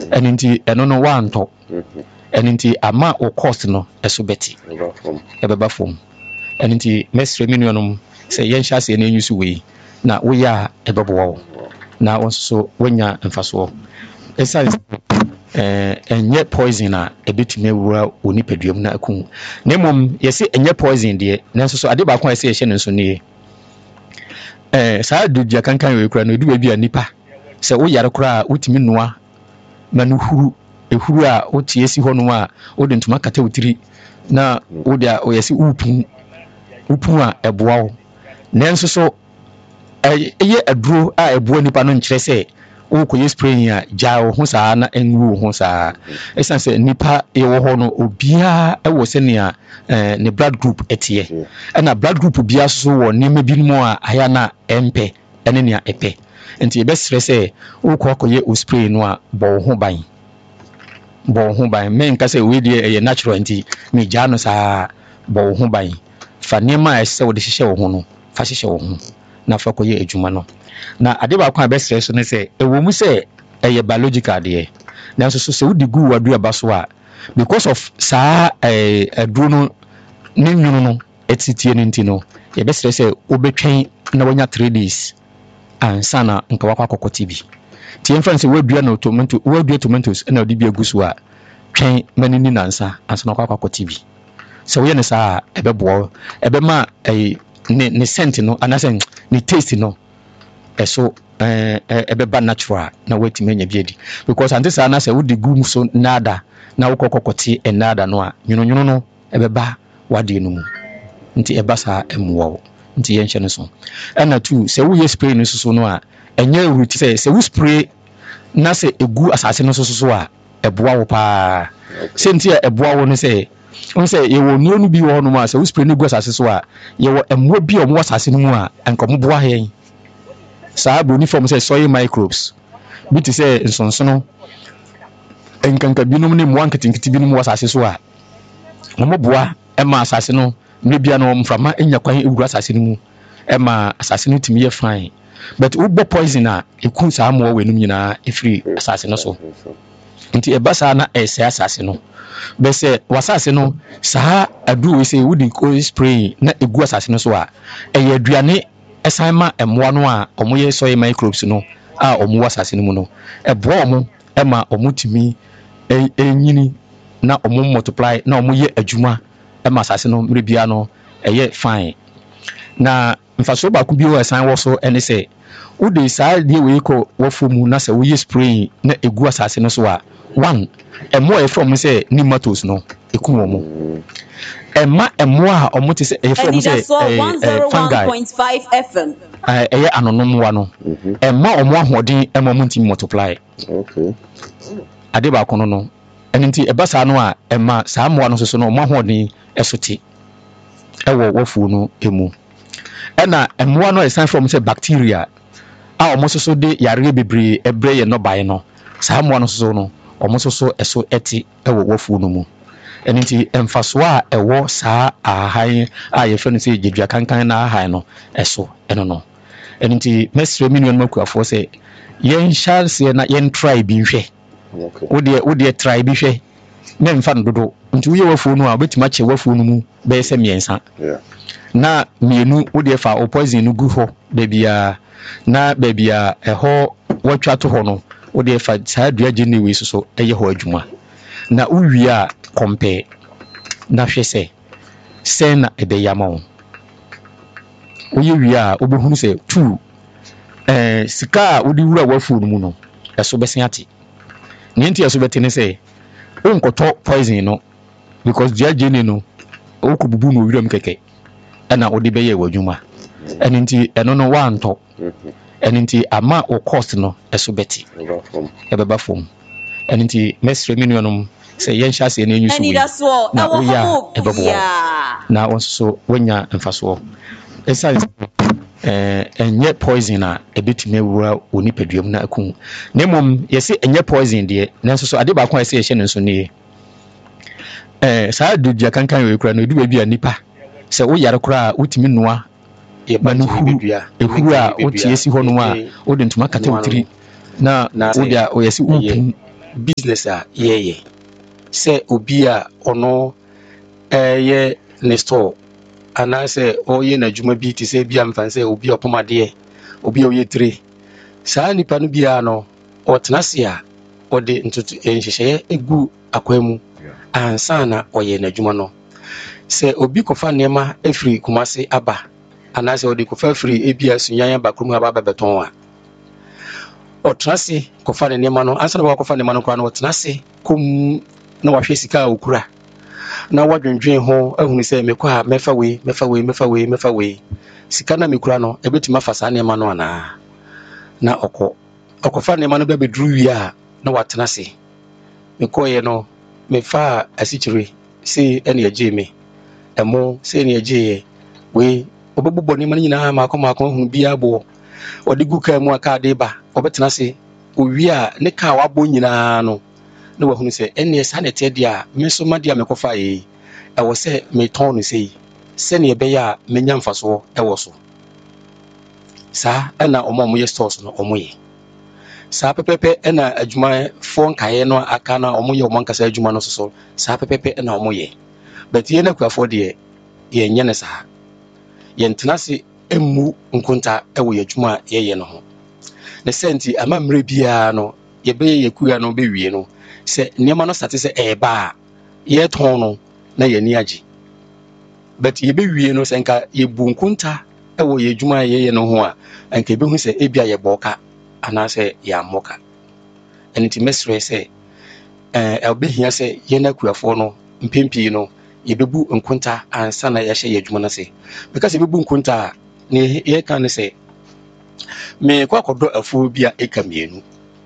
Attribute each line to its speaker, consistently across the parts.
Speaker 1: and inti eno one to and inti ama o cost no eso beti ebeba form and inti mestre minionum say yen sha se na yusu we na wo ya ebebo na wonso wonya mfaso esa enye poison a ebetime wura oni paduam na akun nemom yesi enye poison de nanso so ade ba kon ese ehye nso ne saa dudua kankan we kura no edu bi anipa se wo yare kura utimi noa manu huru ehuru a otie si hono a ode ntuma kata wutiri na ode a oyesi upun a eboa wo nanso so eye aduro a eboa nipa no nkyere se wo ko spray a jawo ho saa na enwu ho saa esan se nipa ewo ho no obia ewo se ne blood group etie na blood group bia so wo nima binmu a aya na empe ene ne epe enti ebe stress e wo ko akoye o spray no a bo ho ban men ka se we dey natural enti me ja no saa bo ho ban fa nima ese wo de hihye wo ho no fa hihye wo ho na fa koye adwuma no na ade ba kwa be stress no se ewo mu se eye biological de na so se wudi gu wadu aba so a because of saa aduro no ne nwunu no etitie ne ntino ye be stress se obetwen na wonya 3 days ansa na nka wakwa kokoti bi tie mfa se wadua no tomatoes na odi bi agusu a twen manini nansa ansa na wakwa kokoti bi se wo ye ne saa ebebo ebema ne scent no anase ne taste no eso ebeba natural na weti menya biedi because ante sa na se wudi gum so nada na wokokokoti enada no a nyuno no ebeba wade no mu nti ebasa emwo nti yenhye no so na tu se wo ye spray no so no a enye ruti se wo spray na se egu asase no so a eboa wo pa se nti eboa wo no se on say ye wo nuonu bi wo no ma se wo spray no gu asase so a ye wo emwo bi o mo asase no mu a anka mo boa hen saa uniform say soil microbes bi ti say nsonsono enkanka binum ne mo anketenkete binum wo asase so a mo boa ema asase no ne bia no mframa enya kwan egu asase no mu ema asase no timi ye fine but wo bo poison a ekun saa mo we num nyina efiri asase no so nti ebasa na ese asase no be se wasase no saa adu we say wudi ko spray na egu asase no so a eye aduane esanma emwa no a omoye soil microbes no a omo wasase no mu no eboa omo ema omutimi enyini na omo multiply na omo ye adwuma ema asase no mrebia no eye fine na mfaso ba ku bi wo esan wo so ene se wode saa die we ko wofomu na se wo ye spray na egu asase no so a one emo e from say nematodes no ekum omo emma emo a omo te say e from say 101.5 FM eye anonomwa no emma omo ahoden emma mo ntim multiply okay ade ba kono no enti ebasa no a emma saa mo no so no omo ahoden esoti ewo wofu no emu ena emo no esan from say bacteria a omo so de yare bebre ebre ye no bae no saa mo no so no omo so eso eti ewo wofu no mu enti emfaso a ewo saa ahan a ye fe no se jedua kankan na ahan no eso eno no enti mestre minimum makuafo se yen chance na yen try bi hwe wode try bi hwe na mfa ndodo nti wo ye wofu no a betima che wofu no mu be se miensa na mienu wode fa o poison no gu ho da bia na ba bia eho watwa to ho no wode fa saa dua gene we so eye ho adwuma na uwi a compare na hwese sen na ebeyama wo oye wi a obohunu se tu sika wodi wura wafu no mu no eso besen ate ne nti eso betene se onkoto poison no because dua gene no okububu no wiram keke ana wodi beye wadwuma ene nti eno no wanto ene nti ama o cost no eso beti ebeba fom ene nti mestre minionum se yensha se na enyusu na oya ebebo na onso wonya mfaso esa enye poison a ebetime wura oni paduam na akun nemom yesi enye poison de nanso so ade ba kwa ese ehye nso ne saa dudua kankan we kura no edu bi anipa se wo yare kura utimi noa manu ehuru a otie si hono a ode ntuma kata wutiri na ode oyesi upun
Speaker 2: business a ye se obi a ono ye ne store ana se oye na adwuma bi ti se bia mfan se obi opomade obi oye tire saa nipa no bia no otena se a ode ntutu enhyehyɛ egu akwamu ansa na oye na adwuma no se obi kofa nema afiri kumase aba ana se ode kofa afiri ebia sunyan aba krum aba beton a otena se kofa nema no ansa na wakofa nema no kwa no otena se kom na wahwe sika okura na wadwendwen ho ahunu se mekwa mefa we sika na mekura no ebetuma fa saa nema no ana na okofa nema no be duru wi a na watena se mekoye no mefa asikyire se ene agye me emo se ene agye we obebubo nema nyina maako hunu bia bo odigu ka mu aka de ba obetena se owi a ne ka wabo nyina no na wahunu se ene sa na te dia meso ma dia mekofa ewo se meton no sei se ne be ya menya mfaso ewo so sa na omo ye stores no omo ye sa pepepe na adwuma fon kae no aka na omo ye omo nkasa adwuma no so sa pepepe na omo ye but ye na kwafo de ye nye ne sa ye ntena se emu nkunta ewo ye adwuma ye no ho ne senti ama mre bia no ye be ye kuya no be wie no se niema no sate se eba ye ton no na ye ni agi but ye be wie no se nka ye bu nkunta ewo ye adwuma ye no ho a nka be hu se ebia ye boka ana se ya moka enti mesre se elbehia se ye na kuafo no mpempi no ye bebu nkunta ansa na ye hye ye adwuma na se because ye bebu nkunta ne ye kan se me kwa kodo afu bia ekamienu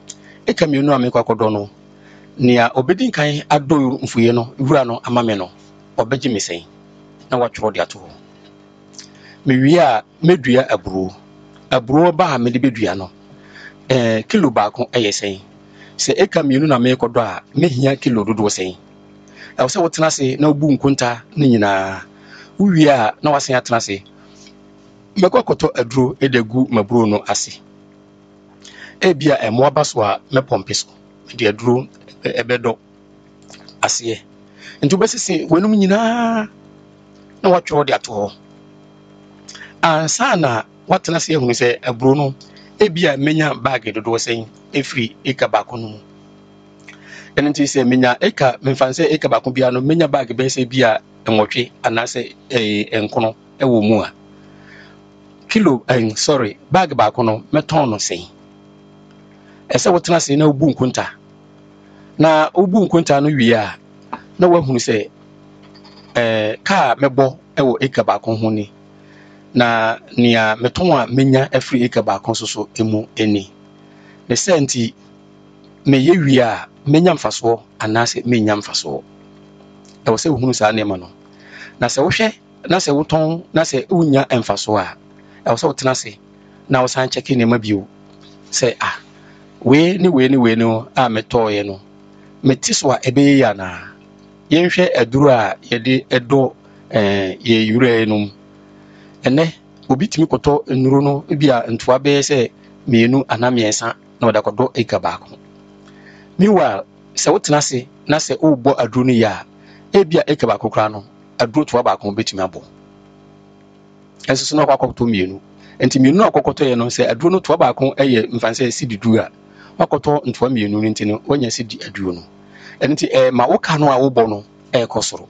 Speaker 2: a me kwa kodo no nia obedin kan ado mfuye no wura no amame no obeji mesen na watworo de ato me wi a medua aburo ba me de bedua no kilo baako eyesen se ekamienu na me kodo a mehia kilo dodo sen e wo se wotena se na obu nkunta ne nyina wi a na wasen atena se mekwa koto aduro edegu maburo no ase ebia emo abaso a me pompeso de aduro ebedo ase nti obesisi wenum nyina na watworo de ato ansa na watena se ehunu se aburo no ebia menya bag dodo sen efri eka baako no enti se menya eka memfanse eka baako bia no menya bag be se bia enwotwe anase enkono ewo mu a kilo bag baako no meton no sen ese wotena se na obu nkunta na obu nkunta no wi a na wahunu se ka mebo ewo eka baako ho ni na nia meton a menya afri eka baako so emu eni ne senti me ye wi a menya mfaso anase menya mfaso ewo se wohunu sa na no na se wohwe na se woton na se unya mfaso a ewo se wotena se na wosan check ne ma bio se we ni no a metoye no metiso a ebe ya na yenhwe aduru a yede edo ye yure no ene obi timi koto enuru no bia ntoa be se mienu anamiensa na wadakodo eka baako miwa se wotena se na se ubo aduru no ya ebia eka baako kra no aduru toa baako betimi abo enso no kwakoto mienu enti mienu akokoto ye no se aduru no toa baako eye mfanse sididu a wakoto ntoa mienu nti no wonya sidi aduru no enti ma woka no a wobo no ekosoro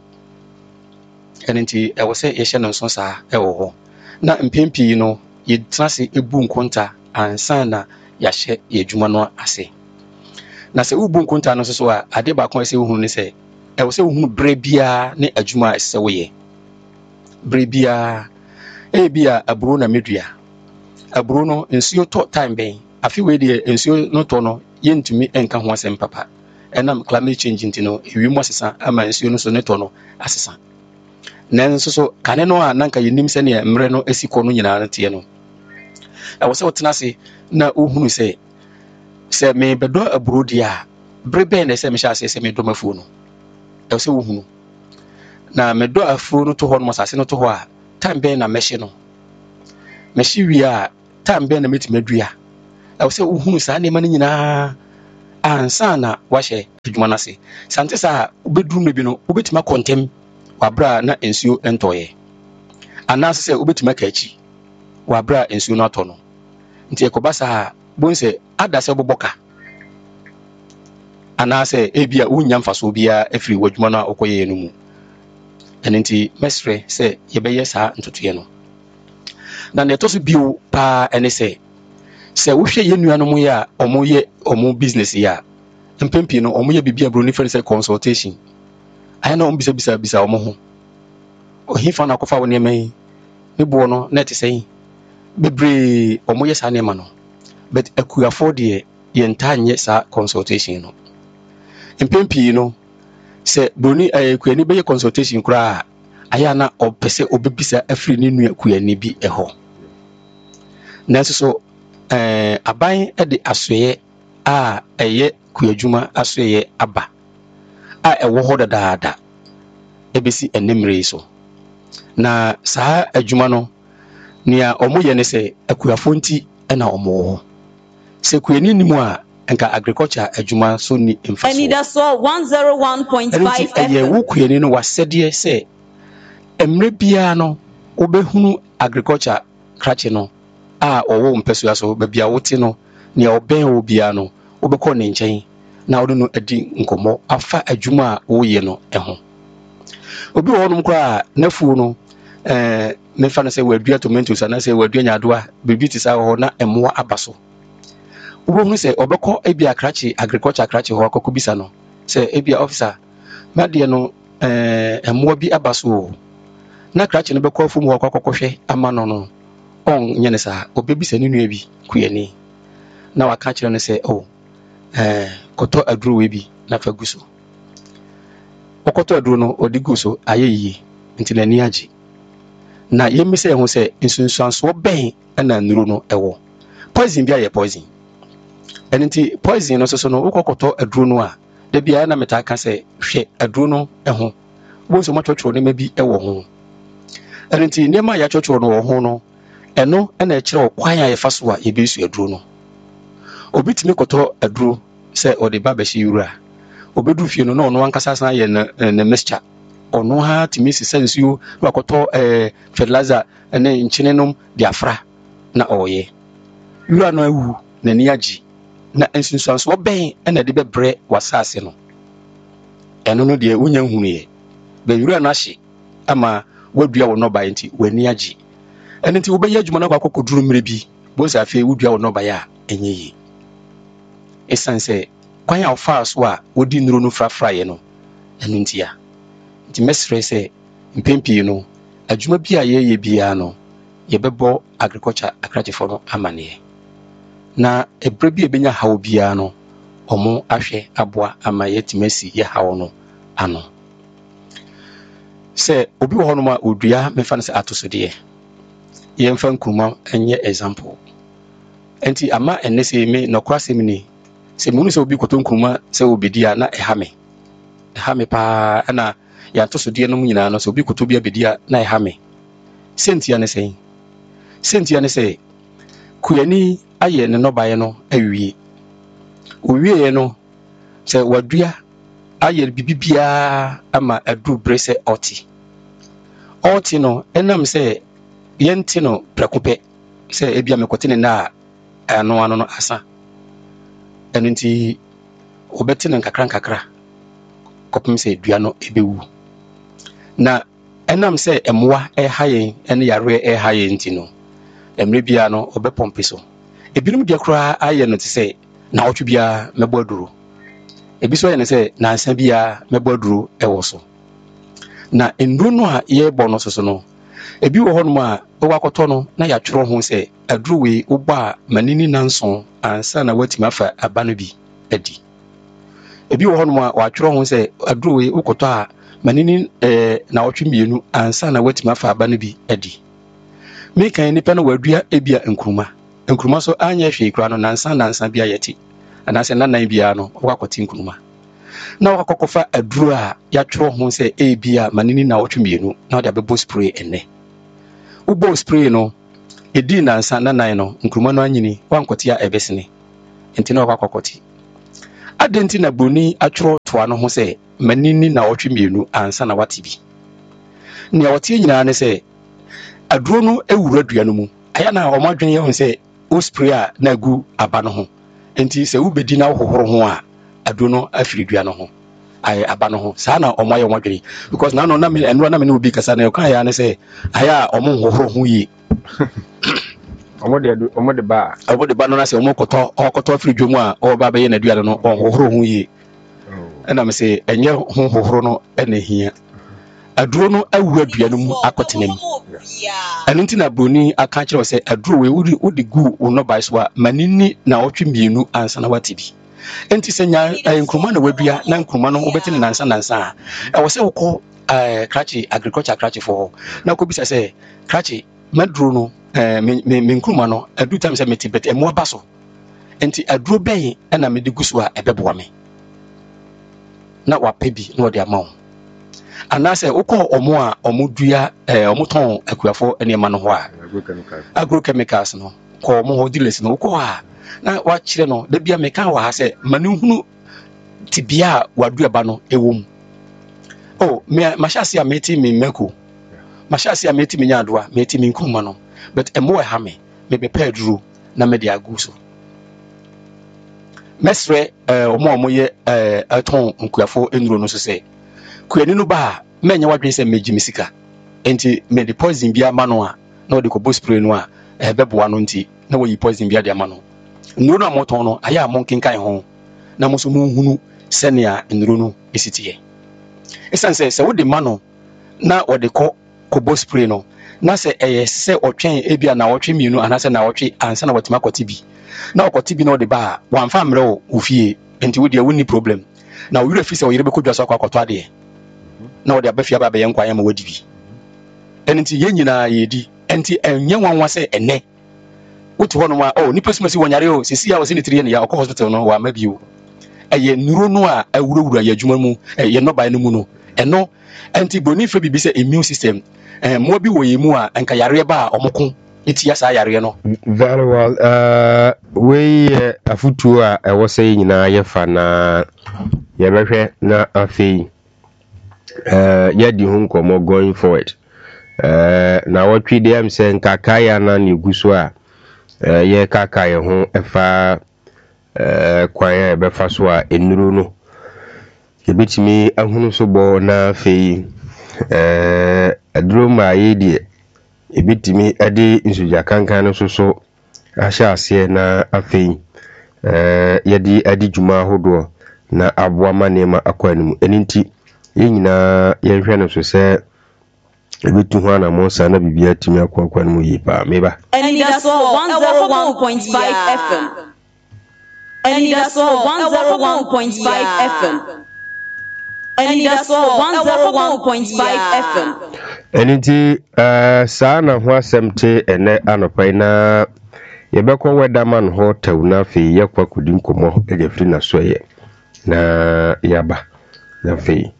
Speaker 2: enti ewo se ye hye no nso saa ewo ho na mpempi no ye trase ebu nkonta ansa na ya hye ye dwuma no ase na se ubu nkonta no so a ade ba kon se wohunu ne se ewo se wohunu bre bia ne adwuma se woye bre bia bia aburo na medua aburo no nsuo to time ben afi we de nsuo no to no yentumi enka ho asem papa enam climate change ntino ewi mo sesa ama nsuo no so ne to no asesa nanso so kane no a nanka yenim se ne mre no esiko no nyina tie no ewo se wotena se na ohunu se me bedo aburo dia bre ben na se me sha se me do mafuo no ewo se wohunu na me do afuo no to ho no sase no to ho a time ben na mehye no mehye wi a time ben na metima dua ewo se wohunu sa ne ma nyina ansa na wahyɛ adwuma no ase sante saa wobɛduru no bi no wobɛtumi akɔntɛm wabra na nsuo ntɔyɛ anaasɛ sɛ wobɛtumi aka akyi wabra nsuo no atɔ no nti ɛkɔba saa bohu sɛ ada sɛ wobɛbɔ ka anaasɛ ebia wonya mfasoɔ biara afiri w'adwuma no a wokɔyɛɛ no mu ɛno nti mɛserɛ sɛ yɛbɛyɛ saa ntotoeɛ no na nea ɛtɔ so bio paa ɛne sɛ wohwɛ yɛ nnuanom yɛ a ɔmoyɛ ɔmo business yɛ a mpɛmpii no ɔmoyɛ biribi a buroni fɛ no sɛ consultation ayɛ na ɔmbisabisa ɔmo ho ɔhefa no akɔfa wo nneɛma yi ne boɔ no na ɛte sɛn bebree ɔmoyɛ saa nneɛma no but akuafoɔ deɛ yɛntaa nyɛ saa consultation no mpɛmpii no sɛ buroni kuani bɛyɛ consultation koraa a ayɛ na ɔpɛ sɛ ɔbɛbisa afiri ne nua kuani bi ɛhɔ nanso so aban de asoɛyɛ a ɛyɛ kuadwuma asoɛyɛ aba a ɛwɔ hɔ dadaada ɛbɛsi ɛnemmere yi so na saa adwuma no nea ɔmoyɛ ne sɛ akuafoɔ nti ɛna ɔmo wɔ hɔ sɛ kuani nim a nka agriculture adwuma so ni mfaso
Speaker 3: Anidaso 101.5
Speaker 2: ɛyɛ wo kuani no wasɛdeɛ sɛ mmerɛ biara no wobɛhunu agriculture krakye no a ɔwɔ mpɛsua so baabi a wote no nea ɔbɛn wɔ biara no wobɛkɔ ne nkyɛn na wode no adi nkɔmmɔ afa adwuma a woyɛ no ɛho obi wɔ hɔnom koraa n'afuo no mefa no sɛ wadua tomatoes anaasɛ wadua nyaadoa biribi te saa wɔ hɔ na ɛmmoa aba so wobɛhunu sɛ ɔbɛkɔ ebi akrakye agriculture akrakye hɔ akɔkɔ bisa no sɛ ebi officer madeɛ no ɛmmoa bi aba so o na akrakye no bɛkɔ afom hɔ akɔkɔhwɛ ama no ɔnyɛ ne saa ɔbɛbisa ne nua bi kuani na waka kyerɛ no sɛ kɔtɔ aduro wei bi na fa gu so ɔkɔtɔ aduro no ɔde gu so ayɛ yie nti n'ani agye na yɛmmisa ho sɛ nsunsuansoɔ bɛn ɛna nnuro no ɛwɔ poison bi ayɛ poison ɛno nti poison no soso no wokɔkɔtɔ aduro no a da biara na metaa ka sɛ hwɛ aduro no ɛho wobɛhu sɛ ɔmatwerɛtwerɛ nneɛma bi ɛwɔ ho ɛno nti nneɛma a yɛatwerɛtwerɛ no wɔ ho no ɛno ɛna ɛkyerɛ kwan a yɛfa so a yɛbɛsu aduro no obi tumi kɔtɔ aduro sɛ ɔde ba bɛhyɛ wura obɛdu fie no na ɔno ankasa san yɛ ne mixture ɔno ha tumi sisa nsuo na wakɔtɔ fertilizer ne nkyene nom de afra na ɔyɛ wura no awu n'ani agye na nsunsuansoɔ bɛn ɛna de bɛbrɛ w'asase no ɛno no deɛ wonya nhunuyɛ bɛwura no ahye ama wadua wɔ nɔbaeɛ nti w'ani agye ɛno nti wobɛyɛ adwuma no akɔkɔduru mmerɛ bi bo sɛ afei wodua wɔ nɔbaeɛ a ɛnyɛ yie ɛsiane sɛ kwan a wɔfaa so a wɔdi nnuro no frafraeɛ no ɛno nti a nti mɛserɛ sɛ mpɛmpii no adwuma bi a yɛyɛ biara no yɛbɛbɔ agriculture akrakyefoɔ no amanneɛ na ɛberɛ bi a ɛbɛnya haw biara no ɔmo ahwɛ aboa ama yɛatumi asi yɛ haw no ano sɛ obi wɔ hɔ nom a ɔdua mefa no sɛ atosodeɛ yɛmfa nkuruma ɛnyɛ example ɛnti ama ɛnnɛ sɛ me nɔkora asɛm ni sɛ mehunu sɛ obi kɔtɔ nkuruma sɛ wɔbɛdi a na ɛha me paa ɛna yɛatosodeɛ no mu nyinaa no sɛ obi kɔtɔ bi abɛdi a na ɛha me sɛntia ne sɛ kuani ayɛ ne nɔbaeɛ no awie owieɛ no sɛ wadua ayɛ bibibiaa ama aduru berɛ sɛ ɔte no ɛnam sɛ yɛnte no prɛko pɛ sɛ ebia mekɔte ne nna a ano no asa ɛno nti wobɛte no nkakra kɔpem sɛ dua no ɛbɛwu na ɛnam sɛ ɛmmoa ɛha yɛn ɛne yareɛ ɛha yɛn nti no mmerɛ biara no ɔbɛpɔmpe so ebinom deɛ koraa ayɛ no te sɛ naawɔtwe biara mɛbɔ aduro ebi so ayɛ no sɛ nansa biara mɛbɔ aduro ɛwɔ so na nduro no a yɛbɔ no soso no ebi wɔ hɔnom a wowɔ akɔtɔ no na yɛatwerɛ ho sɛ aduro wei wobɔ a manini nanson ansa na watumi afa aba no bi adi ebi wɔ hɔnom a wɔatwerɛ ho sɛ aduro wei wokɔtɔ a manini na wɔtwe mmienu ansa na watumi afa aba no bi adi mekan nipa no wadua ebia nkuruma so anyɛ hwee kura no nansa bia yɛte anaasɛ nanan biara no wakɔte nkuruma na wakɔkɔfa aduro a yɛatwerɛ ho sɛ ebia manini na wɔtwe mmienu na wɔde abɛbɔ spray ɛnɛ wobɔ spray no ɛdi nansa nanan no nkuruma no anyini wankɔte a ɛbɛsene nti na wakɔkɔte adenti na broni atworo toa no ho sɛ manini na wɔtwe mienu ansa na wate bi nea wɔte nyinaa ne sɛ aduro no ewura dua no mu aya na ɔmo adwene yɛ ho sɛ o spray a na gu aba no ho enti sɛ wobɛdi na wohoro ho a aduro no afiri dua no ho ay aba no ho saa na ɔmo ayɛ ɔmo adwene because na no na me ɛno na me no bi kasa na ɛka ya ne sɛ aya a ɔmo hohoro ho yi ɔmo de ba no na sɛ ɔmo kɔtɔ afiri dwa mu a ɔba bɛyɛ na dua no ɔhohoro ho yi ɛna me sɛ ɛnyɛ ho hohoro no ɛna hia aduro no awura dua no mu akɔtena mu ɛno nti na broni aka kyerɛ sɛ aduro we wodi gu wo no bai so a manini na ɔtwe mienu ansa na wate bi enti sɛ nya nkruma na wadua na nkruma no wobɛte ne nansa a ɛwɔ sɛ wokɔ krakye agriculture krakye fo na kɔbisa sɛ krakye maduro no me nkruma no adu time sɛ mete bet ɛmo aba so enti aduro bɛyi ɛna mede gu so a ɛbɛboa me na wapɛ bi na wɔde ama wo anase wokɔ ɔmo a ɔmo dua ɔmo tɔn akuafo nneɛma no ho a agrochemicals no kɔ ɔmo ho dealers no wokɔ a na wakyerɛ no da bia meka wɔ ha sɛ ma ne hunu tibia a waduaba no ɛwɔ mu mahyɛ ase a meti me mmako mahyɛ ase a meti me nyaadoa meti me nkuruma no but ɛmo wɔ ha me mebɛpɛ aduro na mede agu so mɛsrɛ ɔmo a ɔmo yɛ ɛtɔn nkuafo nnuro no so sɛ kuani no ba a mɛnyɛ wadwene sɛ megye me sika enti mede poison bi ama no a na wɔde kɔbɔ spray no a ɛbɛboa no nti na wɔyi poison bi ade ama no nnuro no a motɔn no ayɛ a monkenkan ho na mo so monhunu sɛnea nnuro no ɛsi teɛ ɛsiane sɛ wode ma no na wɔde kɔbɔ spray no na sɛ ɛyɛ sɛ ɔtwɛn ebia na wɔtwe mienu anaasɛ na wɔtwe ansa na wɔtumi akɔte bi na ɔkɔte bi na wɔde ba a wɔamfa mmerɛ wo fie enti wodeɛ wonni problem na wo werɛ fi sɛ wo yere bɛkɔ dwa so akɔtɔ adeɛ na wɔde abɛfia ba bɛyɛ nkwa ma wadi bi ɛno nti yɛn nyinaa yɛdi ɛnti ɛnyɛ nwanwa sɛ ɛnɛ wote hɔ nom a nipa sumasi wɔnyare o sɛsi a wɔsɛ ne tiri yɛ ne yɛ ɔkɔ hospital no wɔama bio ɛyɛ nnuro no a awurawura yɛ adwuma mu yɛ nnɔbae no mu no ɛno ɛnti broni fɛ biribi sɛ immune system mmoa bi wɔ yɛ mu a nka yareɛ ba a ɔmoko ɛtia saa yareɛ no
Speaker 4: very well wei yɛ afotuo a ɛwɔ sɛ yɛ nyinaa yɛfa na yɛbɛhwɛ na afei yɛdi ho nkɔmmɔ going forward na wɔtwe deɛ m sɛ nkakaeɛ na ne ɛgu so a yɛkakaeɛ ho ɛfa kwan a yɛbɛfa so a nnuro no yɛbɛtumi ahunu so bɔ na afei aduro ma yɛdeɛ yɛbɛtumi de nsugya kankan no so ahyɛ aseɛ na afei yɛde adi dwuma ahodoɔ na aboa ma nneɛma akɔ anim ɛno nti yɛn nyinaa yɛnhwɛ no so sɛ ɛbɛtu ho anammɔ saa na biribiara tumi akɔ no mu yie paa meba
Speaker 3: Anidaso 101.5 FM. Anidaso 101.5 FM. Anidaso 101.5 FM.
Speaker 4: ɛno nti saa na ho asɛm te ɛnɛ anɔpa yi na yɛbɛkɔ wɛdama no hɔ taw na afei yɛkɔ akɔdi nkɔmmɔ ɛde firi n'asoɛyɛ na yɛaba na afei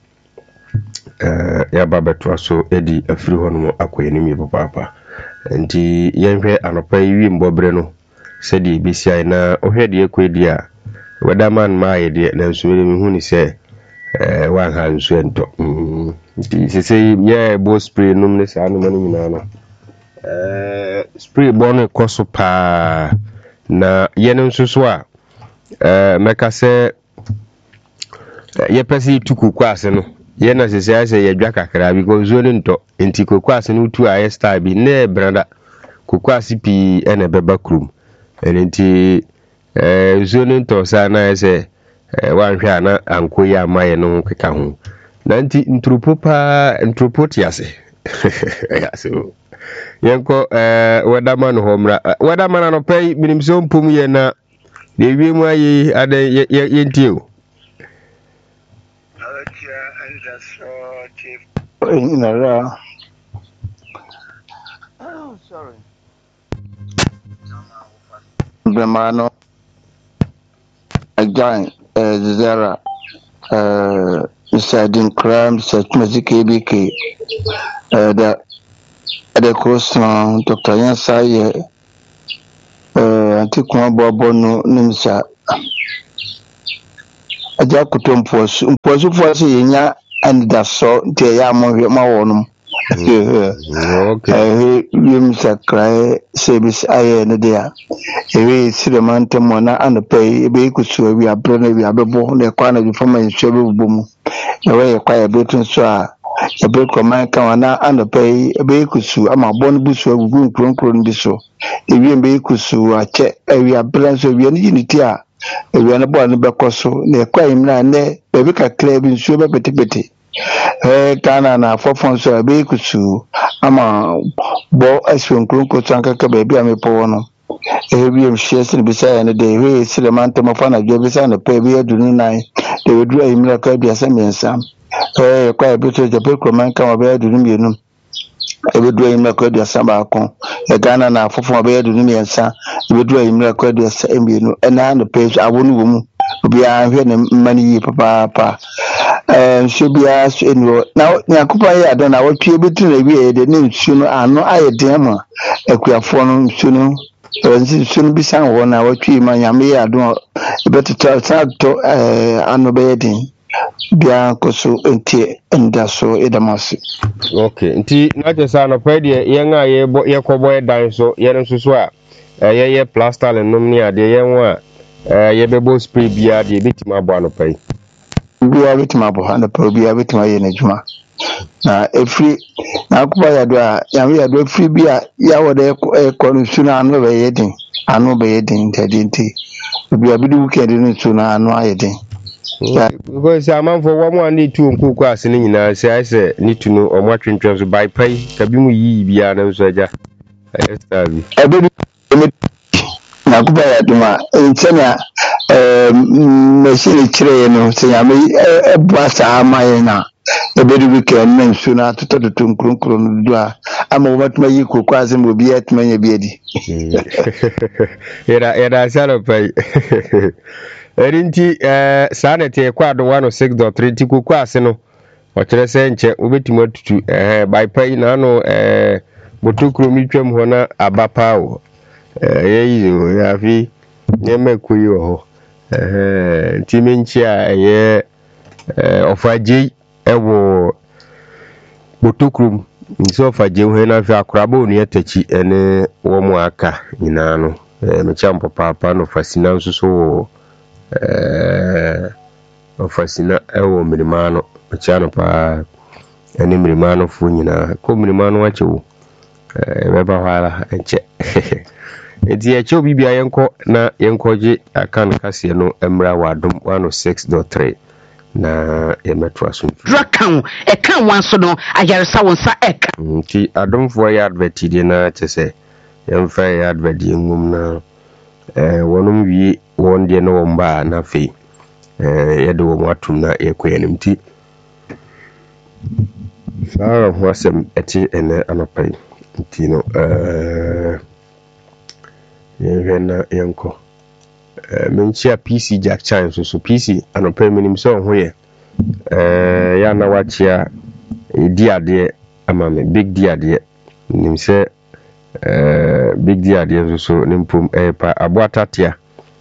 Speaker 4: yɛaba bɛtoa so ɛdi afiri hɔ no akɔ yɛnim yɛ papaapa nti yɛnhwɛ anɔpa yi wie mbɔberɛ no sɛdeɛ ɛbɛsi ayɛ na ɔhwɛ deɛ ɛkɔ di a wɛdama no ma ayɛ deɛ nanso mehu ne sɛ wanha nsu ɛntɔ nti sɛsɛ yɛbɔ spray nom ne saa noma no nyinaa no spray bɔ no kɔ so paa na yɛno nso so a mɛka sɛ yɛpɛ sɛ yɛtu koko ase no yɛna sɛsɛ sɛ yɛdwa kakra because zuo no ntɔ nti koko ase no wotu ayɛ style bi ne brada koko ase pii ɛna ɛbɛba kurom ɛno nti zuo no ntɔ saa na ayɛ sɛ wanhwɛ a na anko yɛ ama yɛ no keka ho na nti ntropo te ase yɛnkɔ wɔdama no hɔ mmra wɔdama no anɔpa yi menim sɛ mpom yɛ na deɛ wie mu ayɛ adɛ yɛntie o
Speaker 5: Bemano again Zara Mr. Dean Cram, Mr. Timothy KBK the course Dr. Yansaye Antikuma Bobo no Nimsa aja kutomposu mposu fosu yenya anidaso nti ya mo ma wonum
Speaker 4: Okay.
Speaker 5: Yum sakrai sebis aye ne dia ewe silemante mona anopei ebe kusu wi abrana wi abebo ne kwa na bifama nsuo bebumu ewe kwa ebetun so a ebe koman kan wana anopei ebe kusu ama bon busu agugu nkronkron bi so ewi ebe kusu ache ewi abran so wi ne unity a ewi ne bo ne bekoso ne kwa imna ne ebe kakra bi nsuo bepetepete Ghana na fofon so ebe kusu ama bo aswen kronko tanka ka bebi amepo no ebi em shies ni bisa ne de we silemante mo fana je bisa ne pe bi adunu nai de wedu ayimra ka bi asamiensa kwa ebi to je pe kroman ka obe adunu mienu ebedu ayimra ka bi asamba akon Ghana na fofon obe adunu miensa ebedu ayimra ka bi asamienu ena no pe awonu wo mu obi ahwe ne mani yi papa Shubia Shinwo. Now, Yakupa Yadana, what you between a year, the name soon, I know I demo a queer phone soon. Soon be some one hour tree, my Yamia do better tell to unobeying. Biancoso and tea and daso edamasi.
Speaker 4: Okay. Nti na just an opedi yen a ye koboy dan so yen so a ye plaster le nom ni ade yen wa ye bebo spray bia de bitima abo anopai.
Speaker 5: Bia bitima abo anopai bia bitima ye na juma. Na efri na akuba ya do a ya do efri bia ya wode ekonu suna anu be yedin tedinti bia bidu weekend ni suna anu ayedin.
Speaker 4: Because amam for one one need to nkuku asene nyina say need to know omo twentwen so by pai kabi mu yi bia na so aja estabi
Speaker 5: Ebedu na akuba ya do a enchena machine kire no se ya me ebasa amaye na ebedu weekend men suna tototo nkronkro no do a ama womatuma yi koku asem obi atuma nya bi adi
Speaker 4: era salo pai erinti sanete kwa do 106.3 ti koku ase no o kire se nche obetuma tutu by pai na no botokro mi twam ho na abapa o yeyi ya fi nyeme kuyi ho ti menchi a ye ofaje ewo botokro nso ofaje ho na fi akoraba oni atachi ene wo mu aka nyina no me champo papa no fasina nso so ofasina ewo mirimano chano pa ene mirimano fu nyina ko mirimano wachewo beba wala enche edi echo bibia yenko na yenkoje akan kase no emra wadom 106.3 na yemetro asuntu
Speaker 6: drakan ekan wanso no ayaresa wonsa eka
Speaker 4: nti adomfo ya advert di na chese yemfa ya advert ngum na wonum wi won de no womba na fe yede wo matum na yekoyanim ti sara wasem eti ene anapai nti no yena yenko menchia PC Jack Chan so PC anopai minim so ho ye ya na wachia diade ama me big diade nim se big diade so nimpum pa aboatatia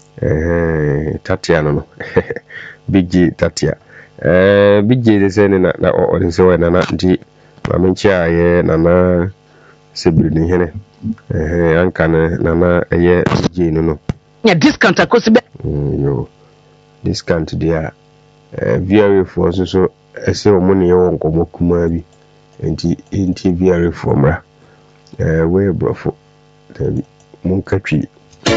Speaker 4: tatia no big G tatia big G de se na o se we na nti ma menchia ye na sebiri ni hene anka na ye G no
Speaker 6: ya discount akosi be
Speaker 4: yo discount dia very for so ese o money wo nkomo kuma bi enti very for mra we brofo tabi mun katwi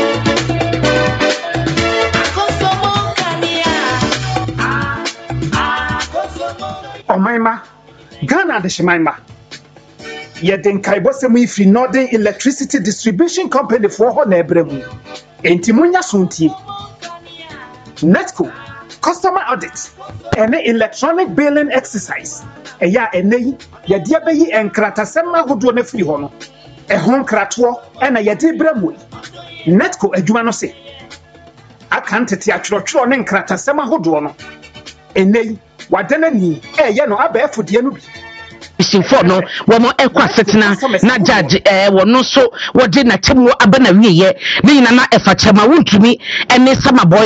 Speaker 7: Omaima Ghana de Shimaima Yeden kaibosemu ifi Northern Electricity Distribution Company for ho na ebremu enti munya suntie Netco customer audit and electronic billing exercise eya enei yede abeyi enkratasem ahodo na firi ho no ehon krato na yede bremu Netco adwuma no se akantete atworotworo ne nkratasem ahodo no enei wadanani eye no abafudie no bi
Speaker 6: sinfo no wono ekwa setena na judge wono so wode na chemo abana wiye ne nyina na efa chema wontumi ene sama boy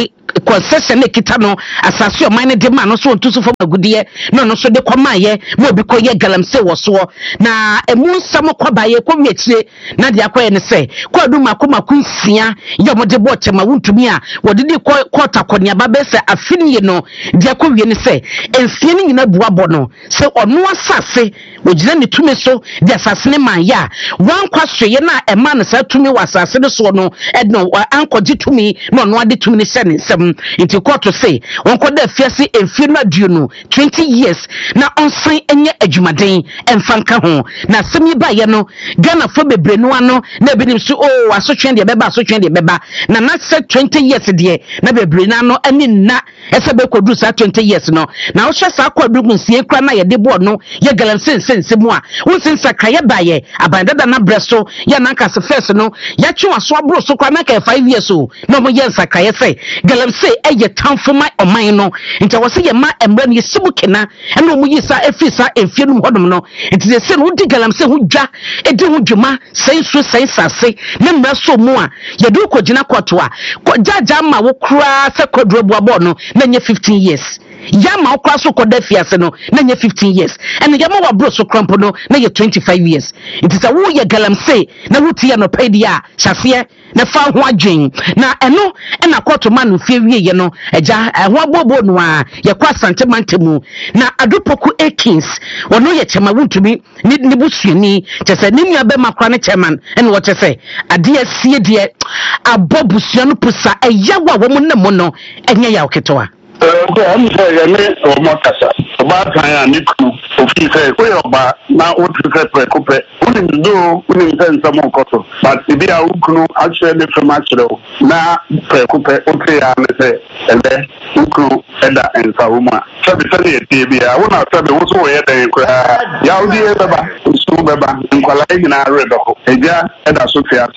Speaker 6: concession ne kita no asase o man ne de ma no so ontuso fo magude no so de kwamaye mo bi ko ye galamse wo so na emu nsam kwabaye ko mietire na de akoye ne se kwadu makomaku nsia ye mo de bo chema wuntumi a wode di kwota konia ba be se afiniye no de akowie ne se ensie ne nyina buabo no se ono asase wogire ne tumi so de asase ne man ya wan kwasoye na ema ne sa tumi wasase ne so no edno ankoje tumi no no ade tumi ne se ne nsem nti koto se wonko da fiase emfie no aduo no 20 years na onsan enye adwumaden emfanka ho na semi ba ye no Ghana fo bebre no ano na binim so o asotwen de beba na na se 20 years de na bebre na no ani na ese be kodu sa 20 years no na wo hwe sa kwadu nsie kra na ye de bo no ye galamsense mu a wonsin sakraye baye abandada na breso ya na nka se first no ya twa so abro so kra na ka 5 years o no mo ye sakraye se galamse eye tamfoma oman no nti wo se ye ma emra ne sibuke na eno mu yi sa efisa enfie no hodom no nti se no di galamse ho dwa edi ho dwuma sai so sai sase ne mra so mu a ye du ko gina koto a jaja ma wo kra se kodro boabo no na nye 15 years yama okra so koda fiase no na nye 15 years ene yama wa bro so krampo no na ye 25 years nti sa wo ye galamse na wuti no pedia hyafe na fa ho adwen na eno na koto ma no fie wie ye no eja ho abobo no a ye kwa sante mantemu na adopoku Akins wono ye chema wuntumi ni busuani chese ni nua be makra ne chairman ene wo chese ade asie de abobusuano pusa eyawa wo mo na mo no enye ya oketoa
Speaker 8: I'm saying, or more cassa. About time, Niku, of he said, we are now what to say, Precope, wouldn't do, wouldn't send some more cotton. But if you are Ukunu, actually, from Machado, now Precope, okay, and say, and then Ukunu, Edda, and Sauma. So the Sunday, I will not tell you what's away at the Yaudi, Subaba, and Qualai in our rebel. Edda, Edda Sophia,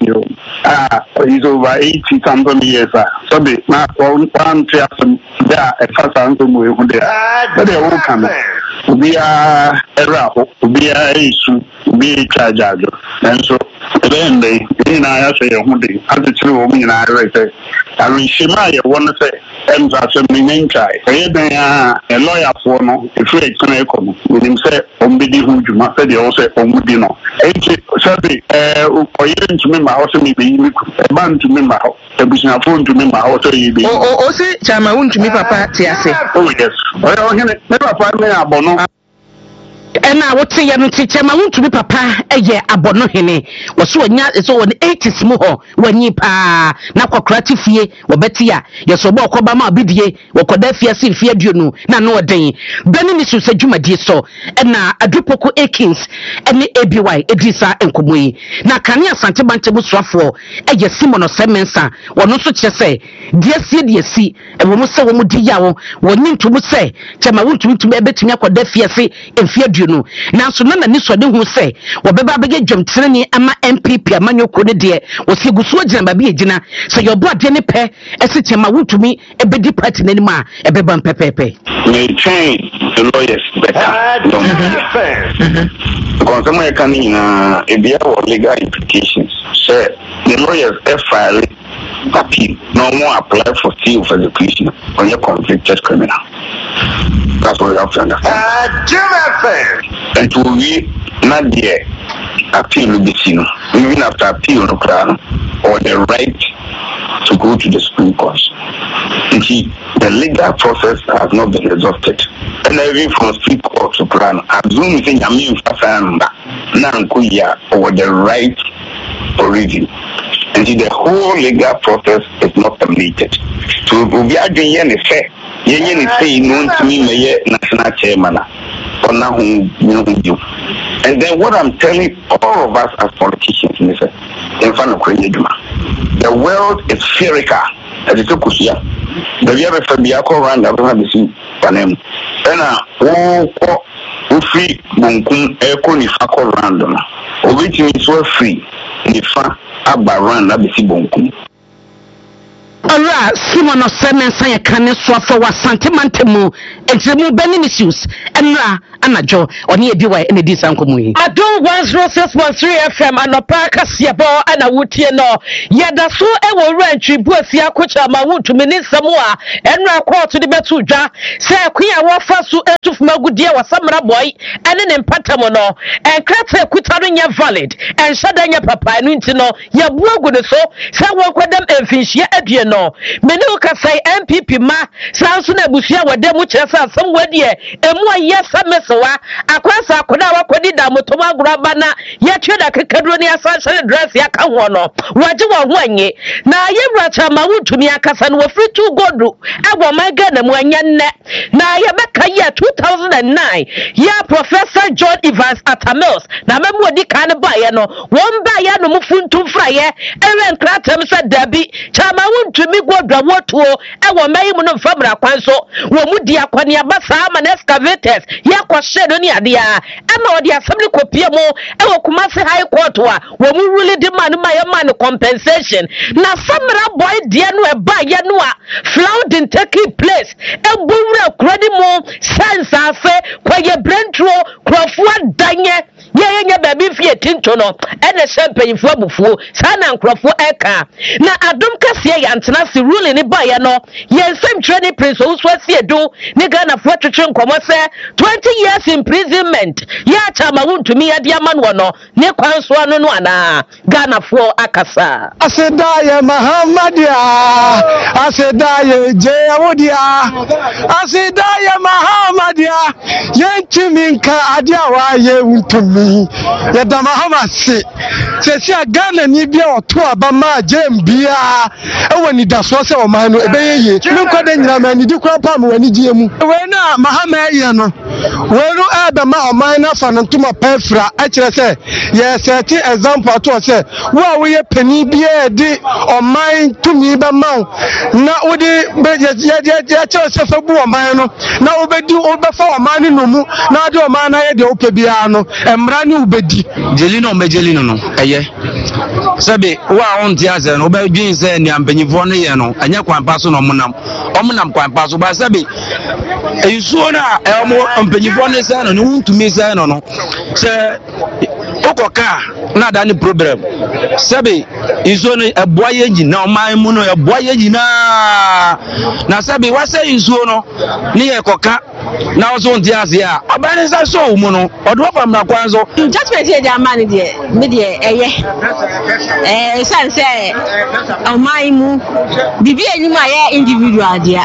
Speaker 8: he's over 80,000 years. So the not one there. A fast answer we would but they all come. We are a raffle, we are a issue, we are a charge. And so then they in I say a hoodie, as the true woman I say. I mean, Shimaya want to say, and that's a meaning try. They are a lawyer for no, if we can come with him say, Ombidi who you must say, also Omudino. Sabi, or even to me, my house, maybe a man to me, my house, a business phone to me, my house,
Speaker 6: oh, say, Chama, won't to me, Papa, Tiase. Oh,
Speaker 8: yes. Well, never find me a bono.
Speaker 6: And I would say, I'm teacher, I want to be papa, a year abono hene. Was so not it's all 80s more when ye pa Nako Kratifie, or Betia, yes, or Bokobama Bidie, or Kodefia Sin Fear Juno, na no day. Benin is to say Juma dear so, and now a Dupoko Akins, and the ABY, Edisa and Kumui. Now, Kanya Santabantabu Swafo, a yes Simon or Semensa, or no such as say, dear C, and we must say, Womudiao, one need to say, Chama want to be a bit Kodefia and Fear Juno. Now, so none of this one who say, or Baba get jump training ama MPP, a manual code dear, was he goes to Baby Jina, so your blood Jenny Pe, as it would to me, a big party anymore, a bebam pepe.
Speaker 8: May change the lawyers better. Because somewhere coming in a beer or legal implications, sir, the lawyers file appeal, no more apply for seal for the prisoner when you're convicted criminal. That's what you have to understand. And to be not there, appeal will be seen. Even after appeal, no plan or the right to go to the Supreme Court. You see, the legal process has not been exhausted. And even from Supreme Court to plan, assume saying I mean or the right for review. And see, the whole legal process is not terminated. So we are doing anything. Yen is saying no to me, national chairman, or now who you. And then what I'm telling all of us as politicians, in front of Kwenye, the world is spherical. As it's a kusia. The other Fabiaco ran the Rabisi Panem. And free Bunkum Echo Nifako random. Or which means we're free. Nifa Abba ran Rabisi Bunkum.
Speaker 6: Ara Simon of Semen Saya Kane Swafo was Santimantemu, and Jemu Benin issues, and Ra anajo oni ebi wa ene di sankomu yi adon 106.3 FM anopa kasiebo ana wutie no yeda so ewo rantwi buasi akocha ma wutumi ni nsɛm a ɛnra kɔɔto de bɛto dwa sɛ kua wɔfa so etufuma gudie wasamra boy ɛne ne mpatam no ɛnkrata kuta no nyɛ valid ɛnhyɛda nyɛ papa no nti no yɛboa gu ne so sɛ wɔkɔdam mfinhyia adue no mene ukasai MPP ma sanso na abusua wɔda mu kyerɛ sɛ asɛm wɔdeɛ emu ayɛ samesewa akwasa akoda wakɔdi da motoma agoraba na yɛtwe da kekaduro ne asanhyɛ dress yaka ho no wɔgye wɔ ho anye na yɛwura chama wutumi akasa no wɔfiri tu godu ɛwɔ manga na mu anya nnɛ na yɛbɛka yɛ 2009 yɛ Professor John Evans Atamils na mɛmu odi kan ba yɛ no wɔn ba yɛ no mu funtum frayɛ ɛwɛ nkratam sɛ dabi chama wutumi godu awotuo ɛwɔ mayi mu no mfabra kwan so wɔ mu di akɔne abasa ama na excavators yɛkɔhyɛ no ne adeɛ ɛma ɔde asɛm ne kɔpie mu ɛwɔ Kumasi High Court a wɔ mu really demand ma yɛ man compensation na samra boy deɛ no ɛba yɛ no a flood in taking place ɛbowura kurani mu sense ase kɔyɛ brentro kurɔfoɔ danyɛ yɛyɛ baabi fie tinto no ɛna hyɛ mpanyinfoɔ abufuo saa na nkurɔfoɔ ɛka na adom kɛseɛ yɛ antena se ruling ne ba yɛ no yɛn nsɛmtwerɛ ne prince owusu asie do ne Ghanafoɔ twetwe nkɔmɔ sɛ 20 years imprisonment yɛ akyama wuntumi yɛde ama no no ne kwan so ano no ana Ghanafoɔ akasa
Speaker 9: Asedaye Mahamadia Asedaye Jewodia Asedaye Mahamadia Yenchiminka Adiawa ye untumi Yeda Mahamasi Sesia Ghana ni bia oto abama jembia ewo ni daso se o man no ebeye nkwa de nyina ma ni di kwa pa mo wani die mu we na Mahama ye no we ru aba ma o man na fa no ntuma pafra a kire se ye set example to se wo we pani bia di o man tumi ba ma na wodi ya kire se fa bu o man no na obedi obefa o man no mu na de o man na ye de ope bia no emra ni obedi
Speaker 10: jelino mejelino no eye sebe wa on tiaze no be dwin se ni ampanyifo no ye no anya kwampa so no omunam kwampa so ba sebe eyusuo na omo ampanyifo no se no ni wuntumi se no se okoka na da ni problem sebe iso no eboa ye nyina oman mu no eboa ye nyina na sebe wa se iso no ni ye koka na oso ntiaze a abane sa so mu no odo famra kwan so
Speaker 11: judgment here the man there me there eye sense oman mu bibi enyim aye individual dia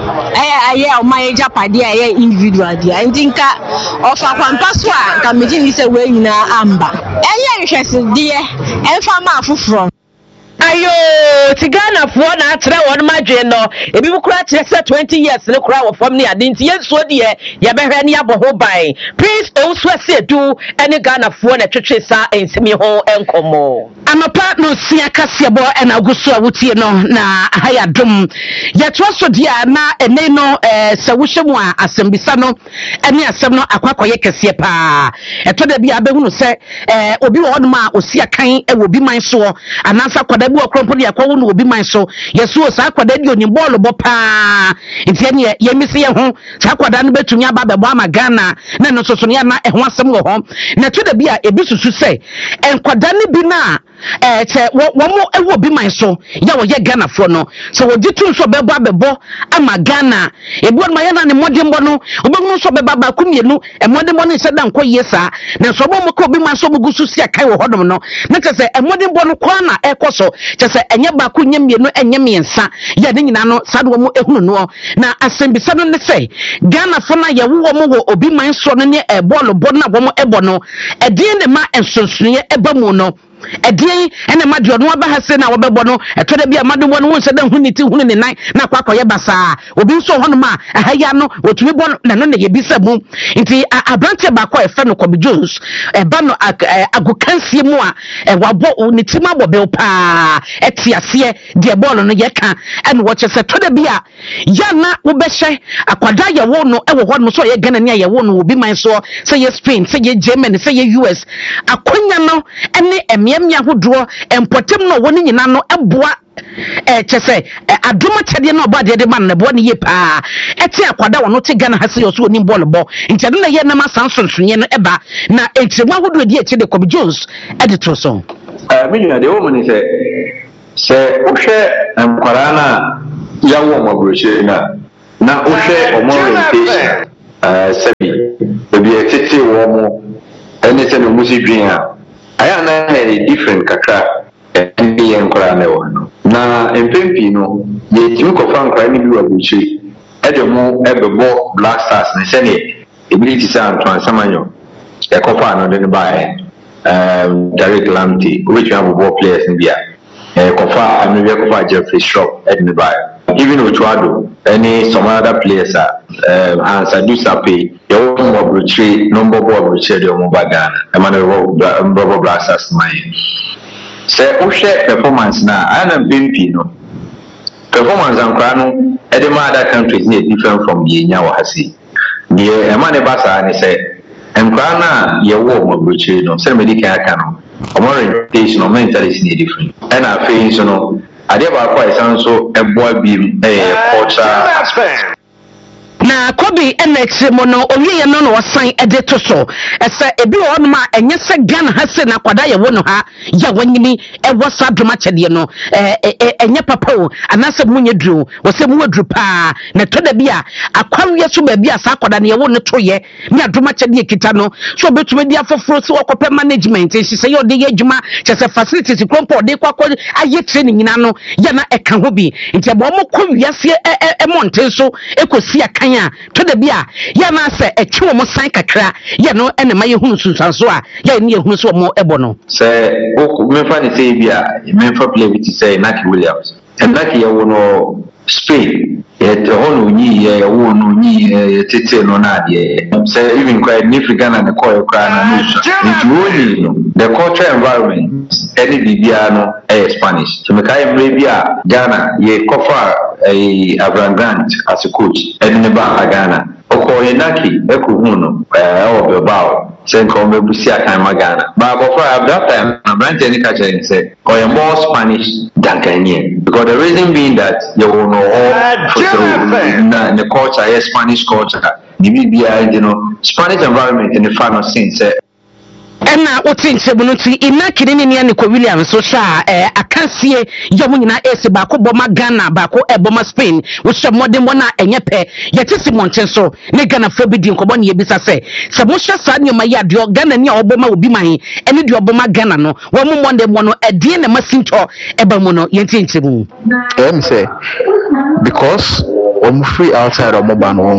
Speaker 11: aye oman japade aye individual dia ndinka ofa kwampa so a nka meji ni se we nyina amba eye hwese die emfa ma afufro
Speaker 6: ayo tigana fo na atre won madwe no ebi bu kura kire se 20 years ne kura wo fam ne ade nti yesuo de ye behwe ne abo ho ban prince owusu ase du ene Ghana fo na twetwe sa ensemi ho enkomo amapa no sia kasebo ena gusu a wutie no na haya dum ye to so dia na ene no se wohwemu a asembisa no ene asem no akwakoye kese pa eto da bia behunu se obi wo no ma osia kan e wo bi man so anansa kwada bi okrompo de akwawo no obi man so yesuo sa kwada di oni ball bo pa ntia ne ye misi ye ho sa kwada no betumi aba bebo ama Ghana na no soso ne na ehho asem wo ho na to da bia ebi susu se enkwada ne bi na che wo mo ewo bi man so ya wo ye Ghana fo no so wo ditu so bebo abebo ama Ghana ebi won ma ye na ne modembo no obegu so beba ba kumienu modembo no se da nko yesa na so bo mo ko bi man so mo gusu sia kai wo hodom no na kese modembo no kwa na ekoso kese enye ba ku nyemienu enye miensa ya ne nyina no sade wo mo ehunu no na asembisa no ne se Ghana fo na ye wo mo wo obi man so no ne ebolo bo na wo mo ebo no edin ne ma ensonsuye eba mu no edin ene madio no aba hase na wobebo no eto da bia mado no won se da huniti hunu ne nan na kwakoye basa obi nso hono ma ahaya no otumi bo na no ne yebisa mu nti abrante ba kwa efe no Kobe Jones eba no agokansie mu a wabo ne tima bobe pa etiase de ball no ye ka ene wo che se to da bia ya na wo behye akwada ye wo no e wo ho no so ye Ghana ne ye wo no obi man so se ye Spain se ye Germany se ye US akonya no ene emia hodoɔ empotem no woni nyina no eboa kyese adoma kyede na obade de man ne bo ne ye pa ete akwada wono te Ghana ha se yo so oni ball bo nti de na ye na masansonsonye no eba na entremu ahodo di eche de Kobe Jones edito so
Speaker 12: minua de woman se ohwe nkwara na yawo mabroche na ohwe orientation sebi ebi etete wo mo ene se no musi dwen aya na different kakra ndi nkwara na wo na empempi no ye tim ko fa nkwara ni bi wa buchi edemo ebebo Black Stars ne se ne ability sa Antoine Samanyo e ko fa no de bae Derek Lamptey which have football players in there Kofa and Kofa Jeffrey Shop at Dubai. Even Ochoado, any some other players are and Sadu Sapi, your own Bobruchi, number Bobruchi, your Mobagana, Emmanuel Black Stars mine. Say, Oshe performance now, I am Bimpino. Performance and Crano, any other countries need different from Yenya Wahasi. The Emmanuel Basa and he said, and Crana, your war Bobruchi, no, somebody can. Orientation or mentality is different. And I feel so no. I never quite sound so a boy being a culture.
Speaker 6: Na Kobe NX mono owie no no wasan edeto so ese ebi wo no ma enye se Ghana ha se na kwada ye wono ha ya wanyini e wosa doma chede no enye papa o anase munye duro wo se mu wadru pa na to da bia akwawe so ba bia sa kwada ne ye wono toye ne adoma chede kita no so betumi dia foforo so okope management se se ye ode ye adwuma chese facilities krompo ode kwakọ aye training nyina no ya na eka ho bi nti abo mo kọ wiase monten so ekosi akan to da bia ya na se etwe mo san kakra ya no ene ma ye hunu sunsanso a ya ne ye hunu so mo ebo no
Speaker 12: se o me fa ni se bia me fa play with say Naki Williams and Naki ya wono Spain et hono nyi ya wono nyi tete no na de se even quite African and the call na no the cultural environment any bibia no Spanish so me kai bibia Ghana ye kofa Abraham Grant as a coach and ne ba Ghana okoye Naki ekuhuno o Bilbao sen ko me busia kan Ghana but for that time Abraham any catch and say or more Spanish than Ghanaian because the reason being that you know all the culture Spanish culture the bibia you know Spanish environment in the final sense
Speaker 6: ena otinche bunuti ina kinini ni Nico Williams so sha akansie yomu nyina ese baako boma Ghana baako eboma Spain wo sha modern bona enyepe yete Simonten so ne Ghana fo bi di nkobo ne yebisa se mo sha sa nyoma ya de Ghana ni oboma obi man ene de oboma Ghana no wo mo monde mo no ede ne masinto eba mo no yentinche mu
Speaker 13: say because I'm free outside of mobile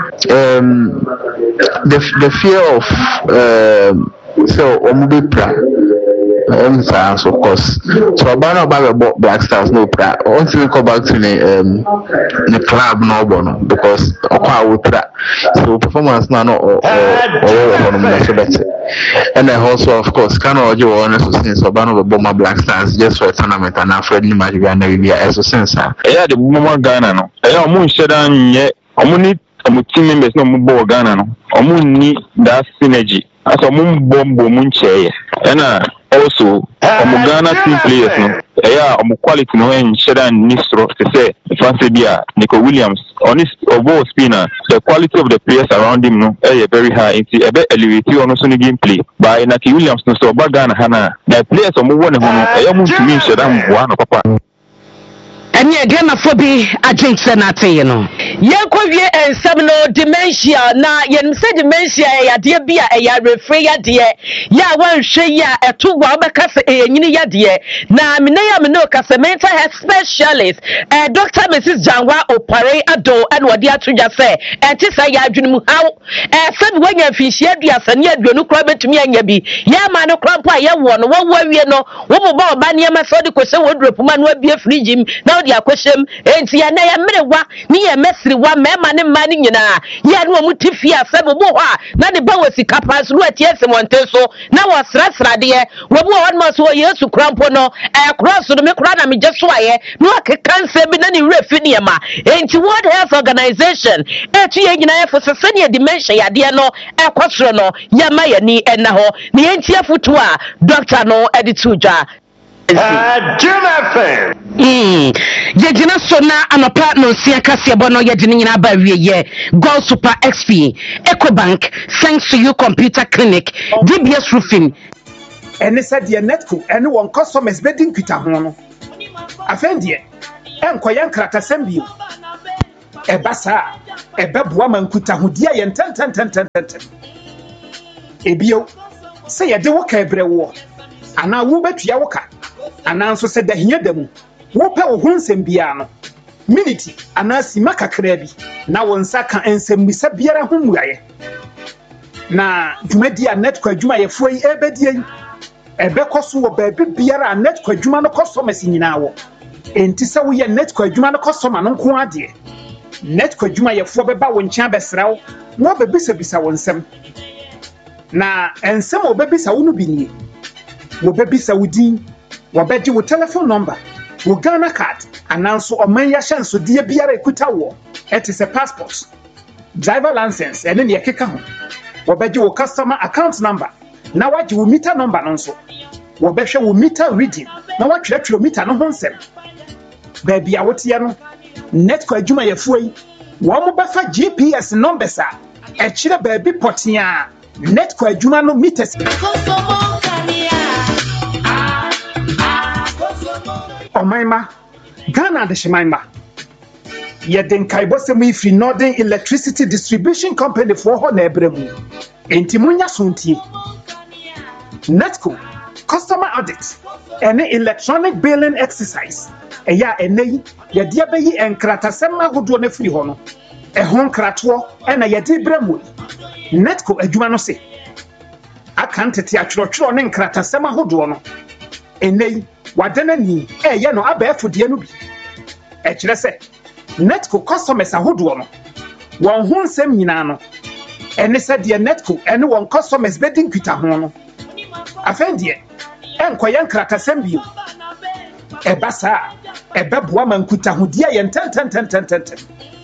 Speaker 13: the fear of so Omubipra science of course so about Black Stars no pra until we go back to the club no bono because so performance now no better and then also of course can all you honest since Obano Boma Black Stars just for a tournament and afraid ni match Ghana will as since
Speaker 14: the Boma Ghana no omu shedan ye omu team members no mu Ghana no omu ni that synergy as a bombo munche and also Ghana team players no quality no and Shedan Nistro to say Francebia Nico Williams honest over spinner the quality of the players around him no very high into a bit elevated on also gameplay by Naki Williams no so Ghana hana the players are moving on to me Shedan one papa
Speaker 6: Anya Ghana fobi agent na te no yenkwowie ensem no dementia na yense dementia ya de bia ya refree ya de ya wanhwe ya eto wa obeka se enyini ya de na mena ya mena okase mental health specialist Dr. Mrs. Janwa Opare Ado and wadi atoja se entisa ya adwene mu haw se wanya finhia aduasa ne aduonu kra betumi anya bi ya ma no krampo a ye wo no wo wawie no wo bo ba oba ne ma so de kwese wo drepuma no abie fridge na dia kwesem enti ya na ya merewa ni ya mesri wa mema ne mani nyina ya no mu tifi asebo bo ho na de ba wasika pas no atie Simonten so na wo srasrade wo bo ho ma so Yesu krampo no cross no me kra na me jeso aye no akekanse bi na ni refi ne ma enti World Health Organization etu ye nyina yefo sese ne dementia ya de no ekosoro no ya ma ya ni enna ho ne enti afutu a doctor no edituja
Speaker 12: Jim FM.
Speaker 6: Yegyina so na anɔpa no nsia kaseɛ bɔ no yɛde ne nyinaa ba awieyɛ Gold Super XP, Ecobank, Thanks to You Computer Clinic, DBS Roofing.
Speaker 7: Ɛne sɛ deɛ Netco ɛne wɔn customers bɛdi nkita ho no. Afɛn deɛ ɛnkɔyɛ nkratasɛm bio. Ɛba saa ɛbɛboa ma nkitahodie a yɛ ntɛntɛntɛntɛntɛntɛm. Ebio sɛ yɛde wo ka ɛbrɛ wo anaa wo bɛtua wo ka anaa nso sɛ dahia da mu wopɛ wo ho nsɛm biara no minute anaa sima kakra bi na wo nsa ka nsɛmmisa biara ho mmuaeɛ na dwumadi a Netco adwumayɛfoɔ yi ɛbɛdie yi ɛbɛkɔ so wɔ baabi biara a Netco adwuma no customers nyinaa wɔ enti sɛ woyɛ Netco adwuma no customer no nko adeɛ Netco adwumayɛfoɔ bɛba wo nkyɛn abɛsra wo na wɔbɛbisabisa wo nsɛm na ensem obebisa wo no bi nie wobebisa wo din wobɛgye wo telephone number wo Ghana card ananso ɔman ya hyenso de biara ekuta wo ɛte sɛ passport driver license ɛne ne yɛkeka ho wobɛgye wo customer account number na wagye wo meter number no nso wobɛhwɛ wo meter reading na watwerɛtwerɛ meter no ho nsɛm baabi a woteɛ no Netco adwumayɛfoɔ yi wɔn mo bɛfa GPS numbers a ɛkyerɛ baabi pɔtea Netco adwuma no meters Omaima Ghana de Shimaima Yɛde nkaibɔsɛm yi firi Northern Electricity Distribution Company for hɔ na ɛbrɛ mu enti munya sontie Netco customer audit ɛne electronic billing exercise ɛyɛ ɛnɛ yi yɛde abɛyi nkratasɛm ahodoɔ no firi hɔ no ɛho nkratoɔ ɛna yɛde brɛ mu Netco adwuma no se akantete atwerɛtwerɛ ne nkratasɛm ahodoɔ no ɛnɛ wadana ni ɛyɛ no abɛɛfo deɛ no bi ɛkyerɛ sɛ Netco customers ahodoɔ no wɔn ho nsɛm nyinaa no ɛne sɛ deɛ Netco ɛne wɔn customers bɛdi nkita ho no afɛn deɛ ɛnkɔyɛ nkratasɛm bio ɛba saa ɛbɛboa ma nkitahodie a yɛ ntɛntɛntɛntɛntɛm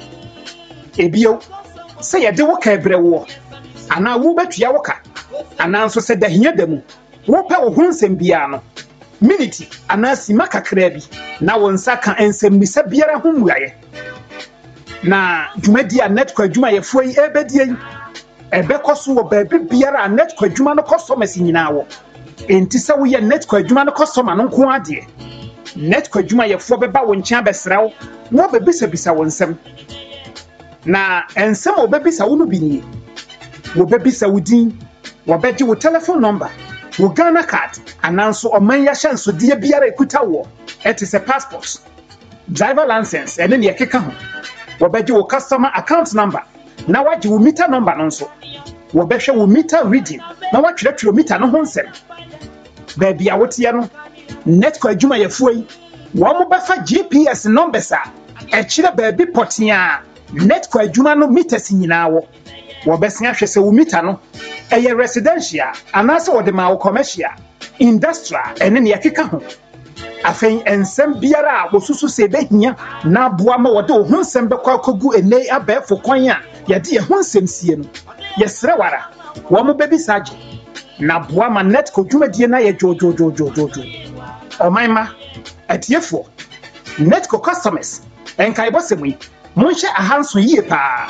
Speaker 7: ebio sɛ yɛde wo ka ɛbrɛ wo anaa wo bɛtua wo ka anaa nso sɛ dahia da mu wopɛ wo ho nsɛm biara no minute anaa sima kakra bi na wo nsa ka nsɛmmisa biara ho mmuaeɛ na dwumadi a Netco adwumayɛfoɔ yi ɛbɛdie yi ɛbɛkɔ so wɔ baabi biara a Netco adwuma no customers nyinaa wɔ enti sɛ woyɛ Netco adwuma no customer no nko adeɛ Netco adwumayɛfoɔ bɛba wo nkyɛn abɛsra wo na wɔbɛbisabisa wo nsɛm na ensem obebisa wo no bi nie wobebisa wo din wobɛgye wo telephone number wo Ghana card ananso ɔman ya hyenso de biara ekuta wo ɛte sɛ passport driver license ɛne ne yɛkeka ho wobɛgye wo customer account number na wagye wo meter number no nso wobɛhwɛ wo meter reading na watwerɛtwerɛ meter no ho nsɛm baabi a woteɛ no Netco adwumayɛfoɔ yi wɔn mo bɛfa GPS numbers a ɛkyerɛ baabi pɔtea Netco adwuma no meters nyinaa wɔ wɔbɛsen ahwɛ sɛ wo meter no ɛyɛ residential anaasɛ wɔde ma wo commercial industrial ɛne ne yɛkeka ho afɛn nsɛm biara a wɔsusu sɛ ɛbɛhia na aboa ma wɔde wo ho nsɛm bɛkɔ akɔgu ɛnɛ abɛɛfo kwan a yɛde yɛ ho nsɛm sie no yɛsrɛ wara wɔn mo bɛbisa agye na boa ma Netco dwumadie na yɛ dwoodwoodwoodwoodwoo ɔman ma atiefoɔ Netco customers ɛnkaebɔsɛm yi monhyɛ ahanso yie paa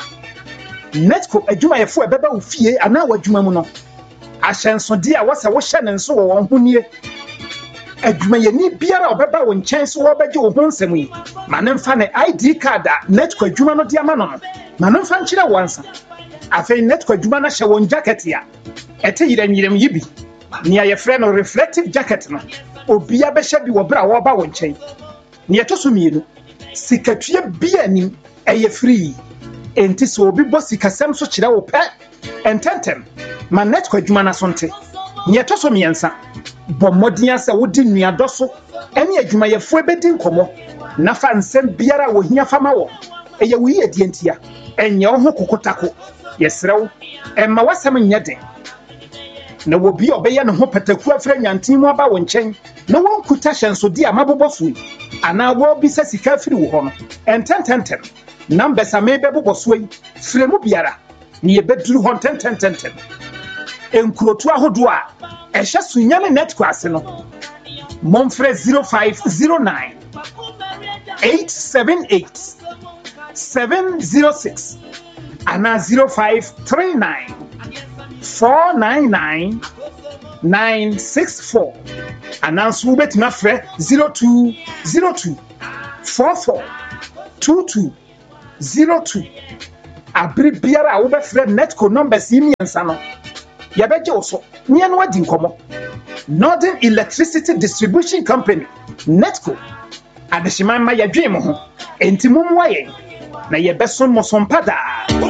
Speaker 7: Netco adwumayɛfoɔ ɛbɛba wo fie anaa w'adwuma mu no ahyɛnsode a wɔsɛ wohyɛ ne nso wɔ wɔn ho nie adwumayɛni biara ɔbɛba wo nkyɛn so wɔbɛgye wo ho nsɛm yi ma ne mfa ne ID card a Netco adwuma no de ama no no ma ne mfa nkyerɛ wɔn nsa afei Netco adwuma no hyɛ wɔn jacket a ɛte yirɛmyirɛm yi bi nea yɛfrɛ no reflective jacket no obia bɛhyɛ bi wɔ bere a wɔba wo nkyɛn nea ɛtɔ so mmienu sikatua bi anim ɛyɛ free enti sɛ obi bɔ sikasɛm so kyerɛ wo pɛ ɛntɛntɛm ma Netco adwuma no so nte nea ɛtɔ so mmiɛnsa bɔ mmɔden sɛ wodi nnuadɔ so ɛne adwumayɛfoɔ bɛdi nkɔmmɔ na fa nsɛm biara a wɔhia fama wɔ ɛyɛ wo yie die ntia ɛnyɛ wo ho kokotako yɛsrɛ wo ɛmma w'asɛm nyɛ den na wobi ɔbɛyɛ ne ho pataku afrɛ nyanten mu aba wo nkyɛn na wɔnkuta hyɛnsode a mabobɔ so yi anaa wɔbisa sika afiri wo hɔ no ɛntɛntɛntɛm numbers a mebɛbobɔ so yi frɛ mu biara ne yɛbɛduru hɔ ntɛntɛntɛntɛm enkurotu ahodoɔ a ɛhyɛ sunya ne Netco ase no Monfre 0509 878 706 and 0539 499 964 and answer bet mafre 0202 44 2202 abri biara wo be frɛ netco numbers yi miensa no ya beje oso nia no adi nkomo Northern Electricity Distribution Company netco adehima ma yadwe mo ho enti mumwa yen na ye beson mo sompada